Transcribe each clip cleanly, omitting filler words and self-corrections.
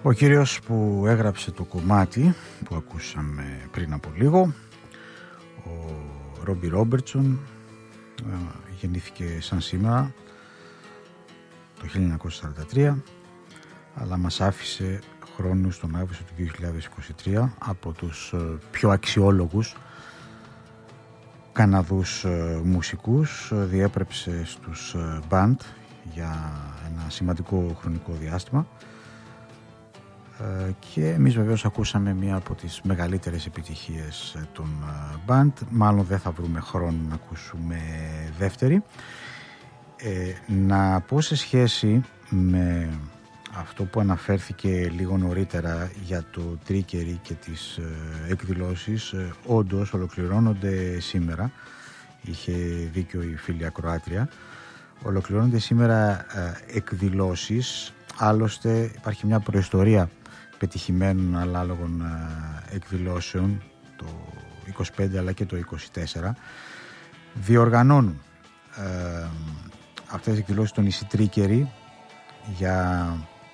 Ο κύριος που έγραψε το κομμάτι που ακούσαμε πριν από λίγο, ο Ρόμπι Ρόμπερτσον, γεννήθηκε σαν σήμερα το 1943, αλλά μας άφησε χρόνους τον Αύγουστο του 2023 από τους πιο αξιόλογους Καναδούς μουσικούς. Διέπρεψε στους band για ένα σημαντικό χρονικό διάστημα και εμείς βεβαίως ακούσαμε μία από τις μεγαλύτερες επιτυχίες των band. Μάλλον δεν θα βρούμε χρόνο να ακούσουμε δεύτερη. Να πω σε σχέση με αυτό που αναφέρθηκε λίγο νωρίτερα για το Trickery και τις εκδηλώσεις, όντως ολοκληρώνονται σήμερα. Είχε δίκιο η φίλη ακροάτρια. Ολοκληρώνονται σήμερα εκδηλώσεις. Άλλωστε υπάρχει μια προϊστορία πετυχημένων αλλάλογων εκδηλώσεων το 25 αλλά και το 24. Διοργανώνουν αυτές τις εκδηλώσεις στο νησί Trickery για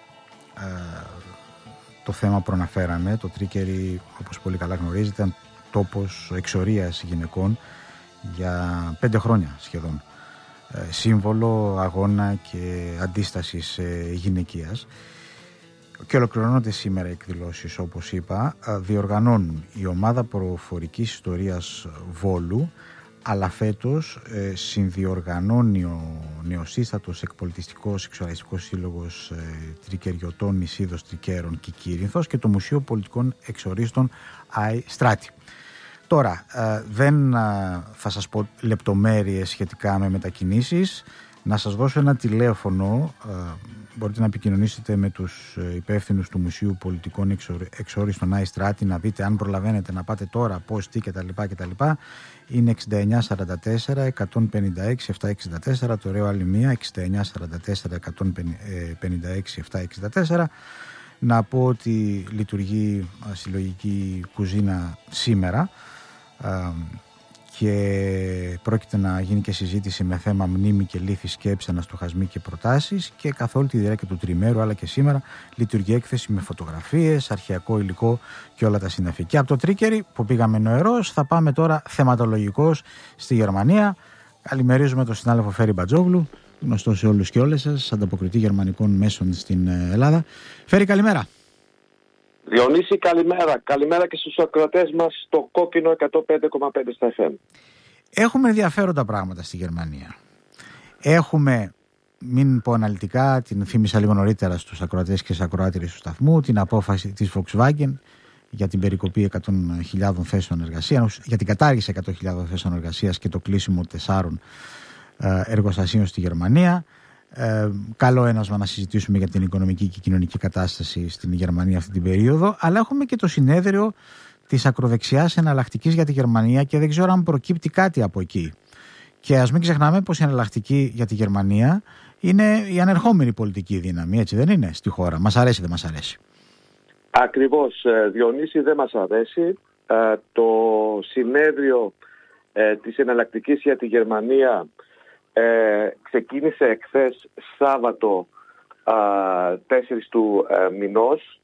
το θέμα που προαναφέραμε. Το Trickery, όπως πολύ καλά γνωρίζετε, ήταν τόπος εξορίας γυναικών για 5 χρόνια σχεδόν. Σύμβολο αγώνα και αντίστασης γυναικείας. Και ολοκληρώνονται σήμερα εκδηλώσεις, όπως είπα. Διοργανώνουν η ομάδα προφορικής ιστορίας Βόλου, αλλά φέτος συνδιοργανώνει ο νεοσύστατος εκπολιτιστικός εξοραϊστικός σύλλογος Τρικεριωτών Νησίδος Τρικέρων και Κύρινθος και το Μουσείο Πολιτικών Εξορίστων Άι Στράτη. Τώρα, δεν θα σας πω λεπτομέρειες σχετικά με μετακινήσεις. Να σας δώσω ένα τηλέφωνο. Μπορείτε να επικοινωνήσετε με τους υπεύθυνους του Μουσείου Πολιτικών Εξόριστων Άι Στράτη, να δείτε αν προλαβαίνετε να πάτε τώρα, πώς, τι κτλ. Είναι 6944 156 764, το ωραίο άλλη μία, 6944 156 764. Να πω ότι λειτουργεί συλλογική κουζίνα σήμερα και πρόκειται να γίνει και συζήτηση με θέμα μνήμη και λύθη σκέψη, αναστοχασμοί και προτάσεις, και καθ' όλη τη διάρκεια του τριμέρου αλλά και σήμερα λειτουργεί έκθεση με φωτογραφίες, αρχαιακό υλικό και όλα τα συναφή. Και από το Trickery που πήγαμε νοερός θα πάμε τώρα θεματολογικός στη Γερμανία. Καλημερίζουμε τον συνάδελφο Φέρη Μπατζόγλου, γνωστό σε όλους και όλες σας, ανταποκριτή γερμανικών μέσων στην Ελλάδα. Φέρη, καλημέρα. Διονύση, καλημέρα. Καλημέρα και στους ακροατές μας στο κόκκινο 105,5 στα FM. Έχουμε ενδιαφέροντα πράγματα στη Γερμανία. Έχουμε, μην πω αναλυτικά, την θύμισα λίγο νωρίτερα στους ακροατές και στις ακροάτριες του σταθμού, την απόφαση της Volkswagen για την περικοπή 100.000 θέσεων εργασίας, για την κατάργηση 100.000 θέσεων εργασίας και το κλείσιμο 4 εργοστασίων στη Γερμανία. Καλό ένασμα να συζητήσουμε για την οικονομική και κοινωνική κατάσταση στην Γερμανία αυτή την περίοδο, αλλά έχουμε και το συνέδριο της ακροδεξιάς εναλλακτικής για τη Γερμανία και δεν ξέρω αν προκύπτει κάτι από εκεί. Και ας μην ξεχνάμε πως η εναλλακτική για τη Γερμανία είναι η ανερχόμενη πολιτική δύναμη, έτσι δεν είναι, στη χώρα. Μας αρέσει, δεν μας αρέσει? Ακριβώς, Διονύση, δεν μας αρέσει. Το συνέδριο της εναλλακτικής για τη Γερμανία ξεκίνησε εχθές Σάββατο 4 του μηνός.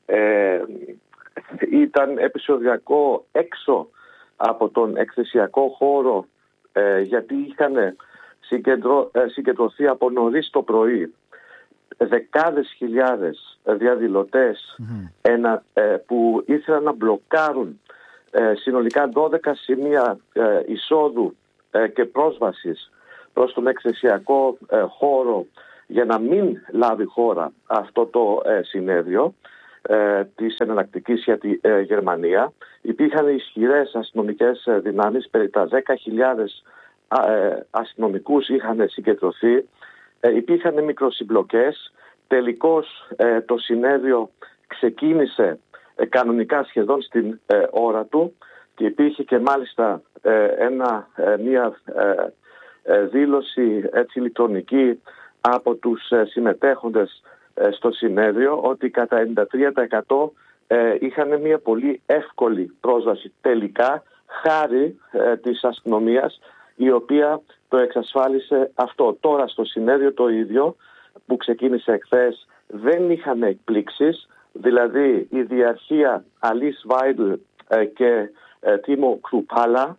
Ήταν επεισοδιακό έξω από τον εκθεσιακό χώρο, γιατί είχαν συγκεντρωθεί από νωρίς το πρωί δεκάδες χιλιάδες διαδηλωτές που ήθελαν να μπλοκάρουν συνολικά 12 σημεία εισόδου και πρόσβασης προς τον εκθεσιακό χώρο για να μην λάβει χώρα αυτό το συνέδριο της εναλλακτικής για τη Γερμανία. Υπήρχαν ισχυρές αστυνομικές δυνάμεις, περί τα 10.000 αστυνομικούς είχαν συγκεντρωθεί. Υπήρχαν μικροσυμπλοκές. Τελικώς το συνέδριο ξεκίνησε κανονικά σχεδόν στην ώρα του και υπήρχε και μάλιστα μια δήλωση ηλεκτρονική από τους συμμετέχοντες στο συνέδριο ότι κατά 93% είχαν μια πολύ εύκολη πρόσβαση τελικά, χάρη της αστυνομίας, η οποία το εξασφάλισε αυτό. Τώρα στο συνέδριο το ίδιο που ξεκίνησε εχθές δεν είχαν εκπλήξεις, δηλαδή η διαρχία Αλίς Βάιντλ και Τίμο Κρουπάλα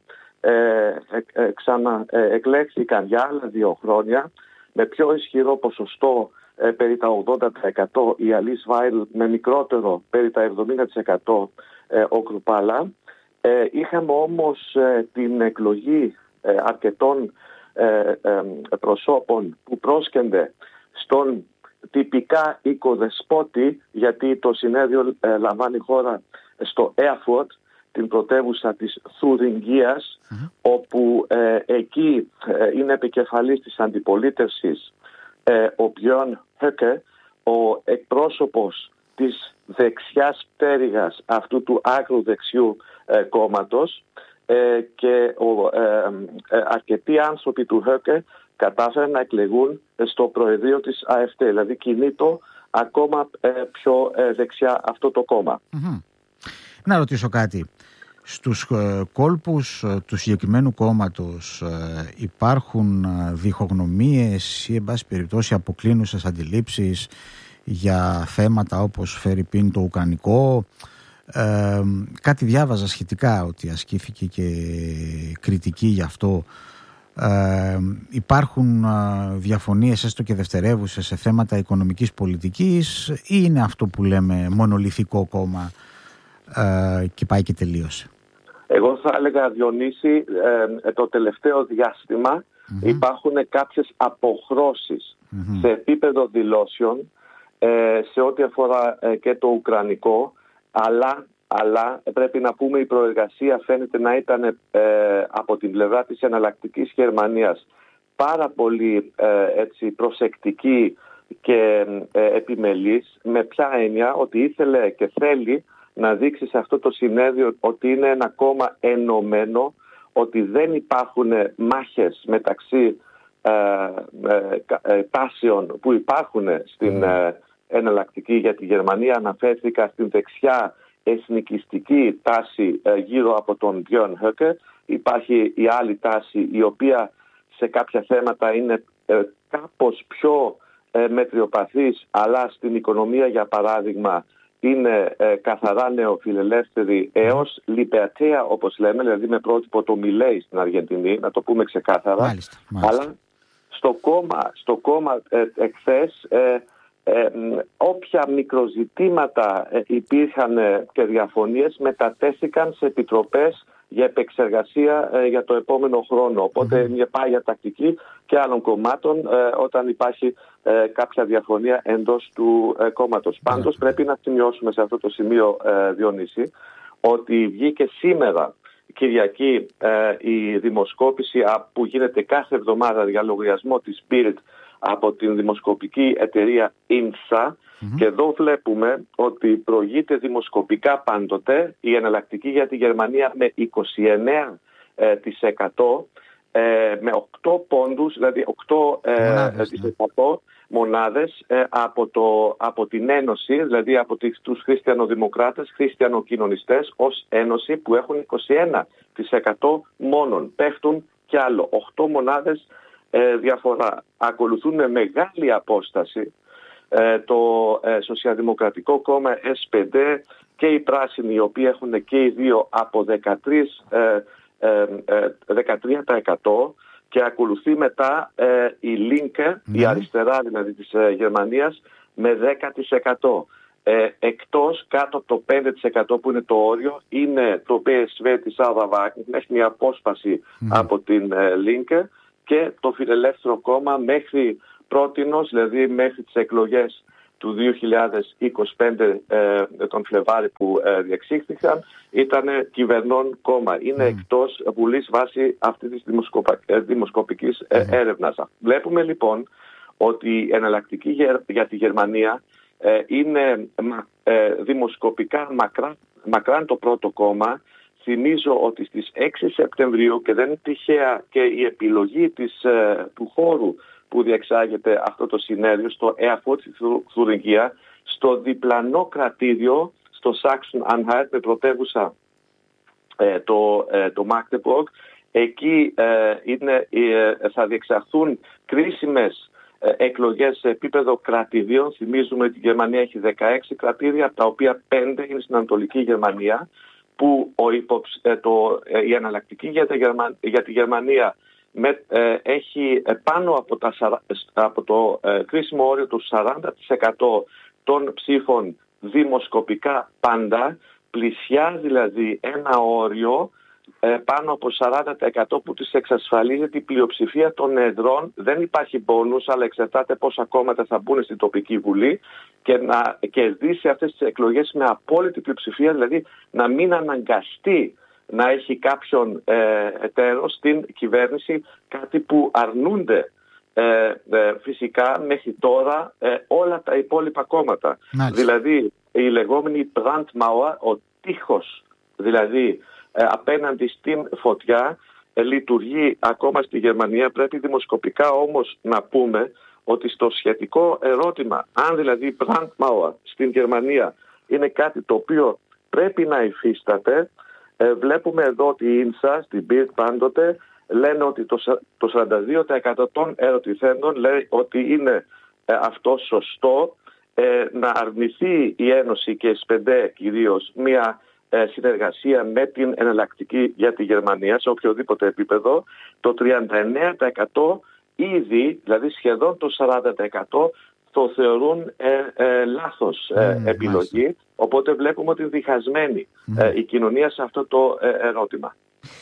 εκλέχθηκαν για άλλα 2 χρόνια με πιο ισχυρό ποσοστό περί τα 80% η Αλίς Βάιντλ, με μικρότερο περί τα 70% ο Κρουπάλα. Είχαμε όμως την εκλογή αρκετών προσώπων που πρόσκενται στον τυπικά οικοδεσπότη, γιατί το συνέδριο λαμβάνει χώρα στο Erfurt, την πρωτεύουσα της Θουρινγκίας, όπου εκεί είναι επικεφαλής της αντιπολίτευσης ο Μπιόρν Höcke, ο εκπρόσωπος της δεξιάς πτέρυγας αυτού του άκρου δεξιού κόμματος, και αρκετοί άνθρωποι του Höcke κατάφεραν να εκλεγούν στο προεδρείο της AfD, δηλαδή κινείται ακόμα πιο δεξιά αυτό το κόμμα. Να ρωτήσω κάτι. Στους κόλπους του συγκεκριμένου κόμματος υπάρχουν διχογνωμίες ή εν πάση περιπτώσει αποκλίνουσες αντιλήψεις για θέματα όπως φερειπίν το ουκρανικό? Κάτι διάβαζα σχετικά ότι ασκήθηκε και κριτική γι' αυτό. Υπάρχουν διαφωνίες έστω και δευτερεύουσες σε θέματα οικονομικής πολιτικής, ή είναι αυτό που λέμε μονολυθικό κόμμα και πάει και τελείωσε? Εγώ θα έλεγα, Διονύση, το τελευταίο διάστημα υπάρχουν κάποιες αποχρώσεις σε επίπεδο δηλώσεων σε ό,τι αφορά και το ουκρανικό, αλλά πρέπει να πούμε η προεργασία φαίνεται να ήταν από την πλευρά της εναλλακτικής Γερμανίας πάρα πολύ προσεκτική και επιμελής, με ποια έννοια? Ότι ήθελε και θέλει να δείξει σε αυτό το συνέδριο ότι είναι ένα κόμμα ενωμένο, ότι δεν υπάρχουν μάχες μεταξύ τάσεων που υπάρχουν στην εναλλακτική για τη Γερμανία. Αναφέρθηκα στην δεξιά εθνικιστική τάση γύρω από τον Björn Höcke. Υπάρχει η άλλη τάση, η οποία σε κάποια θέματα είναι κάπως πιο μετριοπαθής, αλλά στην οικονομία, για παράδειγμα, είναι καθαρά νεοφιλελεύθερη έως λιπεατέα, όπως λέμε, δηλαδή με πρότυπο το Μιλέι στην Αργεντινή, να το πούμε ξεκάθαρα. Μάλιστα. Αλλά στο κόμμα εχθές όποια μικροζητήματα υπήρχαν και διαφωνίες μετατέθηκαν σε επιτροπές για επεξεργασία για το επόμενο χρόνο. Οπότε είναι πάγια τακτική και άλλων κομμάτων όταν υπάρχει κάποια διαφωνία εντός του κόμματος. Πάντως πρέπει να σημειώσουμε σε αυτό το σημείο, Διονύση, ότι βγήκε σήμερα Κυριακή η δημοσκόπηση που γίνεται κάθε εβδομάδα για λογαριασμό της Bild από την δημοσκοπική εταιρεία INSA, και εδώ βλέπουμε ότι προηγείται δημοσκοπικά πάντοτε η εναλλακτική για τη Γερμανία με 29%, με 8 πόντους, δηλαδή 8% μονάδες από την Ένωση, δηλαδή από τους χριστιανοδημοκράτες, χριστιανοκοινωνιστές ως Ένωση, που έχουν 21% μόνον. Πέφτουν κι άλλο 8 μονάδες διαφορά. Ακολουθούν με μεγάλη απόσταση το Σοσιαλδημοκρατικό κόμμα S5 και οι πράσινοι, οι οποίοι έχουν και οι δύο από 13%, και ακολουθεί μετά η Linke, η αριστερά δηλαδή της Γερμανίας, με 10%. Εκτός, κάτω από το 5% που είναι το όριο, είναι το PSV της Άλβα Βάγνερ, έχει μια απόσπαση από την Linke, και το Φιλελεύθερο κόμμα μέχρι πρότινος, δηλαδή μέχρι τις εκλογές του 2025 τον Φλεβάρι που διεξήχθηκαν, ήταν κυβερνών κόμμα. Είναι εκτός βουλής βάσει αυτή της δημοσκοπικής έρευνας. Βλέπουμε λοιπόν ότι η εναλλακτική για τη Γερμανία είναι δημοσκοπικά μακράν το πρώτο κόμμα. Θυμίζω ότι στις 6 Σεπτεμβρίου, και δεν είναι τυχαία και η επιλογή του χώρου που διεξάγεται αυτό το συνέδριο, στο Erfurt στη Θουρινγκία, στο διπλανό κρατήδιο, στο Sachsen-Anhalt, με πρωτεύουσα το Magdeburg. Εκεί θα διεξαχθούν κρίσιμες εκλογές σε επίπεδο κρατηδίων. Θυμίζουμε ότι η Γερμανία έχει 16 κρατήδια, από τα οποία 5 είναι στην Ανατολική Γερμανία, που η εναλλακτική για τη Γερμανία έχει πάνω από το κρίσιμο όριο του 40% των ψήφων δημοσκοπικά πάντα, πλησιάζει δηλαδή ένα όριο πάνω από 40% που της εξασφαλίζεται η πλειοψηφία των εδρών. Δεν υπάρχει μπόνους, αλλά εξαρτάται πόσα κόμματα θα μπουν στην τοπική βουλή, και να κερδίσει αυτές τις εκλογές με απόλυτη πλειοψηφία, δηλαδή να μην αναγκαστεί να έχει κάποιον εταίρο στην κυβέρνηση, κάτι που αρνούνται φυσικά μέχρι τώρα όλα τα υπόλοιπα κόμματα. Δηλαδή η λεγόμενη Brandmauer, ο τείχος δηλαδή απέναντι στην φωτιά, λειτουργεί ακόμα στη Γερμανία. Πρέπει δημοσκοπικά όμως να πούμε ότι στο σχετικό ερώτημα, αν δηλαδή η Brandmauer στην Γερμανία είναι κάτι το οποίο πρέπει να υφίσταται, βλέπουμε εδώ ότι η ίνσα, στην Bild πάντοτε, λένε ότι το 42% των ερωτηθέντων λέει ότι είναι αυτό σωστό, να αρνηθεί η Ένωση και η SPD κυρίως μια συνεργασία με την εναλλακτική για τη Γερμανία σε οποιοδήποτε επίπεδο. Το 39% ήδη, δηλαδή σχεδόν το 40%, το θεωρούν λάθος επιλογή. Οπότε βλέπουμε ότι είναι διχασμένη η κοινωνία σε αυτό το ερώτημα.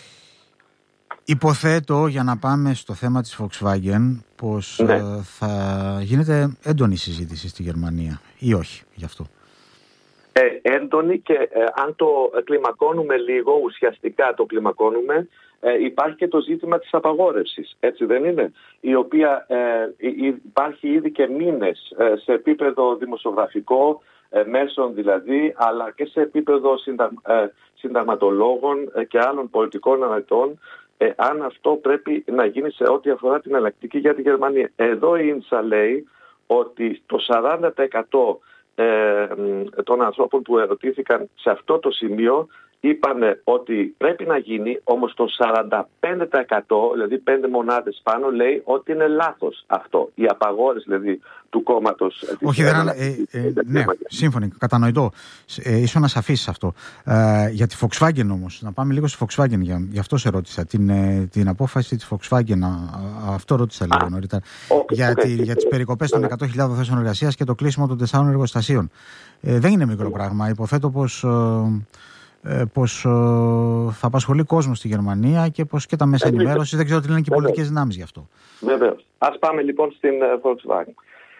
Υποθέτω, για να πάμε στο θέμα της Volkswagen, πως θα γίνεται έντονη συζήτηση στη Γερμανία ή όχι γι' αυτό. Έντονη, και αν το κλιμακώνουμε λίγο, ουσιαστικά το κλιμακώνουμε, υπάρχει και το ζήτημα της απαγόρευσης, έτσι δεν είναι, η οποία υπάρχει ήδη και μήνες σε επίπεδο δημοσιογραφικό, μέσων δηλαδή, αλλά και σε επίπεδο συνταγματολόγων και άλλων πολιτικών αναλυτών, αν αυτό πρέπει να γίνει σε ό,τι αφορά την εναλλακτική για τη Γερμανία. Εδώ η ίνσα λέει ότι το 40% των ανθρώπων που ερωτήθηκαν σε αυτό το σημείο είπαν ότι πρέπει να γίνει, όμως το 45%, δηλαδή 5 μονάδες πάνω, λέει ότι είναι λάθος αυτό, η απαγόρευση δηλαδή του κόμματος. Όχι, ναι, σύμφωνοι, κατανοητό. Ήσουν ασαφής σε αυτό. Για τη Volkswagen όμως, να πάμε λίγο στη Volkswagen, γι' αυτό σε ρώτησα, την απόφαση της Volkswagen, αυτό ρώτησα λίγο νωρίτερα, για τις περικοπές των 100.000 θέσεων εργασίας και το κλείσιμο των 4 εργοστασίων. Δεν είναι μικρό πράγμα. Υποθέτω πως θα απασχολεί κόσμο στη Γερμανία και πως και τα μέσα ενημέρωσης, δεν ξέρω τι λένε και οι πολιτικές δυνάμεις γι' αυτό. Βεβαίως. Ας πάμε λοιπόν στην Volkswagen.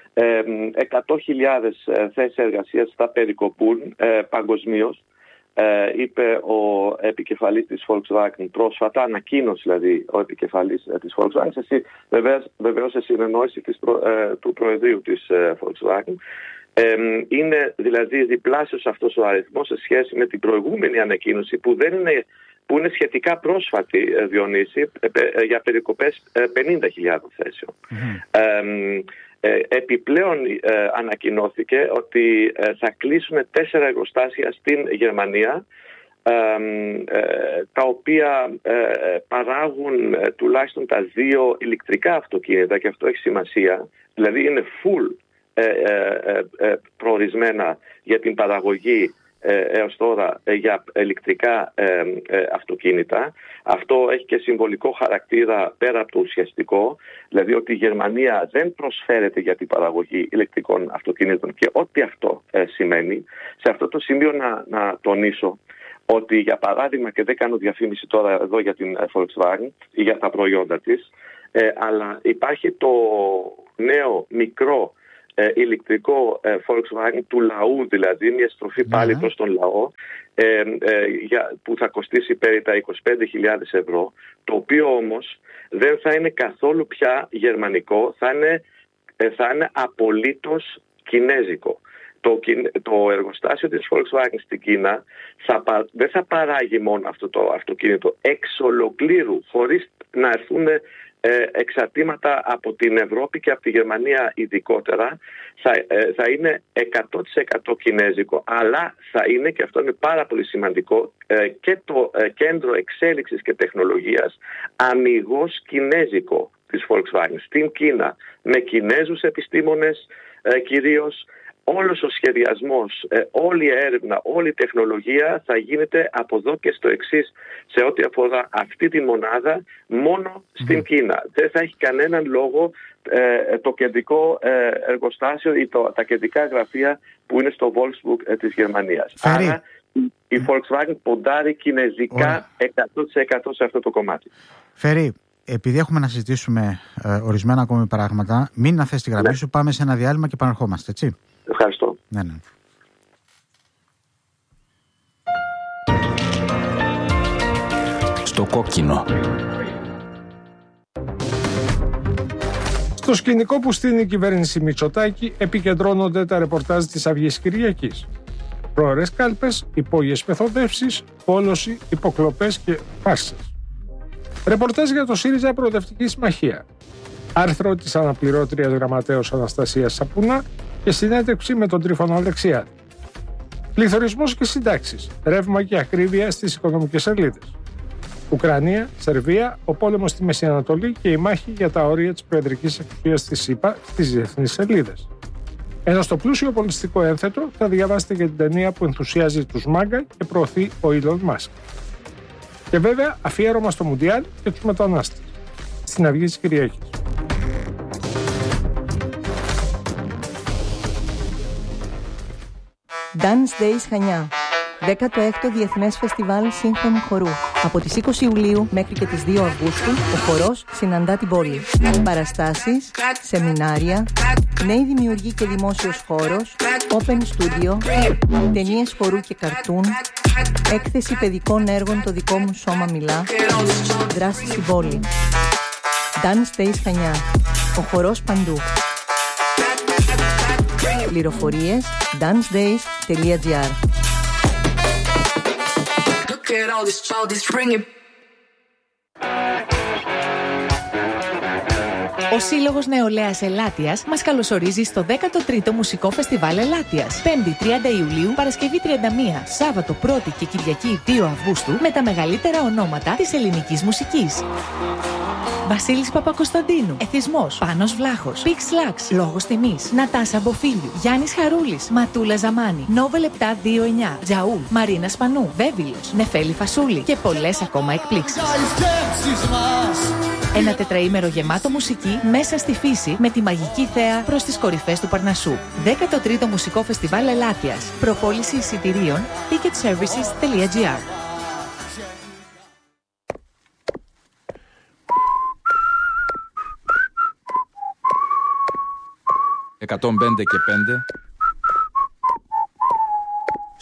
100.000 θέσεις εργασίας θα περικοπούν παγκοσμίως, είπε ο επικεφαλής της Volkswagen πρόσφατα, ανακοίνωσε δηλαδή ο επικεφαλής της Volkswagen, βεβαίως σε συνεννόηση του Προεδρείου της Volkswagen. Είναι δηλαδή διπλάσιος αυτός ο αριθμός σε σχέση με την προηγούμενη ανακοίνωση που είναι σχετικά πρόσφατη, Διονύση, για περικοπές 50.000 θέσεων. Επιπλέον ανακοινώθηκε ότι θα κλείσουν 4 εργοστάσια στην Γερμανία, τα οποία παράγουν τουλάχιστον τα 2 ηλεκτρικά αυτοκίνητα, και αυτό έχει σημασία, δηλαδή είναι full προορισμένα για την παραγωγή έως τώρα για ηλεκτρικά αυτοκίνητα. Αυτό έχει και συμβολικό χαρακτήρα πέρα από το ουσιαστικό, δηλαδή ότι η Γερμανία δεν προσφέρεται για την παραγωγή ηλεκτρικών αυτοκίνητων και ό,τι αυτό σημαίνει. Σε αυτό το σημείο να τονίσω ότι, για παράδειγμα, και δεν κάνω διαφήμιση τώρα εδώ για την Volkswagen ή για τα προϊόντα της, αλλά υπάρχει το νέο μικρό ηλεκτρικό Volkswagen του λαού, δηλαδή μια στροφή πάλι προς τον λαό, που θα κοστίσει περί τα 25.000 ευρώ, το οποίο όμως δεν θα είναι καθόλου πια γερμανικό, θα είναι απολύτως κινέζικο. Το εργοστάσιο της Volkswagen στην Κίνα δεν θα παράγει μόνο αυτό το αυτοκίνητο εξ ολοκλήρου, χωρίς να έρθουν εξαρτήματα από την Ευρώπη και από τη Γερμανία ειδικότερα. Θα είναι 100% κινέζικο, αλλά θα είναι, και αυτό είναι πάρα πολύ σημαντικό, και το κέντρο εξέλιξης και τεχνολογίας αμιγώς κινέζικο. της Volkswagen στην Κίνα με Κινέζους επιστήμονες κυρίως. Όλος ο σχεδιασμός, όλη η έρευνα, όλη η τεχνολογία θα γίνεται από εδώ και στο εξής σε ό,τι αφορά αυτή τη μονάδα μόνο στην Κίνα. Δεν θα έχει κανέναν λόγο το κεντρικό εργοστάσιο ή τα κεντρικά γραφεία που είναι στο Wolfsburg της Γερμανίας. Άρα η Volkswagen ποντάρει κινέζικα 100% σε αυτό το κομμάτι. Φερή, επειδή έχουμε να συζητήσουμε ορισμένα ακόμη πράγματα, μην αφήσεις τη γραμμή σου, πάμε σε ένα διάλειμμα και επαναρχόμαστε, έτσι. Ευχαριστώ. Ναι. Στο κόκκινο. Στο σκηνικό που στείνει η κυβέρνηση Μητσοτάκη επικεντρώνονται τα ρεπορτάζ της Αυγής Κυριακής. Πρόωρες κάλπες, υπόγειες μεθοδεύσεις, πόλωση, υποκλοπές και φάρσες. Ρεπορτάζ για το ΣΥΡΙΖΑ Προοδευτική Συμμαχία. Άρθρο της αναπληρώτριας γραμματέως Αναστασίας Σαπουνά και συνέντευξη με τον Τρίφωνο Αλεξιάδη. Πληθωρισμός και συντάξεις, ρεύμα και ακρίβεια στις οικονομικές σελίδες. Ουκρανία, Σερβία, ο πόλεμος στη Μέση Ανατολή και η μάχη για τα όρια της προεδρικής εξουσίας της ΣΥΠΑ στις διεθνείς σελίδες. Ενώ στο πλούσιο πολιτιστικό ένθετο θα διαβάσετε για την ταινία που ενθουσιάζει τους μάγκα και προωθεί ο Elon Musk. Και βέβαια αφιέρωμα στο Μουντιάλ και τους μετανάστες. Στην Αυγή της Κυριακής. Dance Days Χανιά. 16ο Διεθνές Φεστιβάλ Σύγχρονου Χορού. Από τις 20 Ιουλίου μέχρι και τις 2 Αυγούστου, ο χορός συναντά την πόλη. Παραστάσεις, σεμινάρια, νέοι δημιουργοί και δημόσιος χώρος, open studio, ταινίες χορού και καρτούν, έκθεση παιδικών έργων «Το δικό μου σώμα μιλά», δράση στην πόλη. Dance Days Χανιά. Ο χορός παντού. Πληροφορίες dancedays.gr. Ο Σύλλογος Νεολαίας Ελάττιας μας καλωσορίζει στο 13ο Μουσικό Φεστιβάλ Ελάττιας. 5η 30 Ιουλίου, Παρασκευή 31, Σάββατο 1η και Κυριακή 2 Αυγούστου με τα μεγαλύτερα ονόματα της ελληνικής μουσικής. Βασίλης Παπακοσταντίνου, Εθισμός, Πάνος Βλάχος, Πίξ Λάξ, Λόγος Τιμής, Νατάσα Μποφίλιου, Γιάννης Χαρούλης, Ματούλα Ζαμάνη, Νόβελ 729, Τζαούλ, Μαρίνα Σπανού, Βέβυλος, Νεφέλη Φασούλη και πολλές ακόμα εκπλήξεις. Ένα τετραήμερο γεμάτο μουσική μέσα στη φύση με τη μαγική θέα προς τις κορυφές του Παρνασσού. 13ο Μουσικό Φεστιβάλ Ελάττιας. Προπόληση εισιτηρίων ticketservices.gr. 105 και 5